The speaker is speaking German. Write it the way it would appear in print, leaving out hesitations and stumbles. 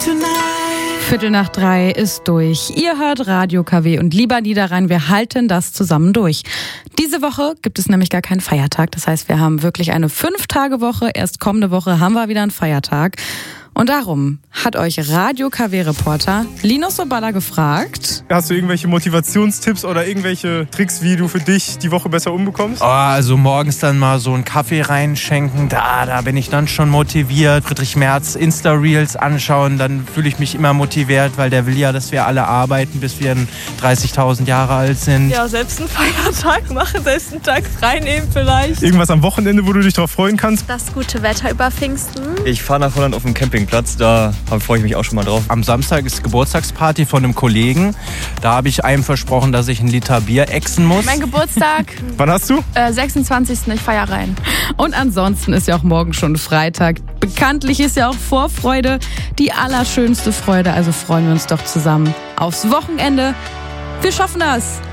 2:15 ist durch. Ihr hört Radio KW und lieber Niederrhein, wir halten das zusammen durch. Diese Woche gibt es nämlich gar keinen Feiertag. Das heißt, wir haben wirklich eine 5-Tage-Woche. Erst kommende Woche haben wir wieder einen Feiertag. Und darum hat euch Radio KW-Reporter Linus Soballa gefragt. Hast du irgendwelche Motivationstipps oder irgendwelche Tricks, wie du für dich die Woche besser umbekommst? Also morgens dann mal so einen Kaffee reinschenken, da bin ich dann schon motiviert. Friedrich Merz Insta-Reels anschauen, dann fühle ich mich immer motiviert, weil der will ja, dass wir alle arbeiten, bis wir 30.000 Jahre alt sind. Ja, selbst einen Feiertag machen, selbst einen Tag frei nehmen vielleicht. Irgendwas am Wochenende, wo du dich drauf freuen kannst? Das gute Wetter über Pfingsten. Ich fahre nach Holland auf den Campingplatz, da freue ich mich auch schon mal drauf. Am Samstag ist Geburtstagsparty von einem Kollegen. Da habe ich einem versprochen, dass ich 1 Liter Bier exen muss. Mein Geburtstag. Wann hast du? 26. Ich feiere rein. Und ansonsten ist ja auch morgen schon Freitag. Bekanntlich ist ja auch Vorfreude die allerschönste Freude. Also freuen wir uns doch zusammen aufs Wochenende. Wir schaffen das.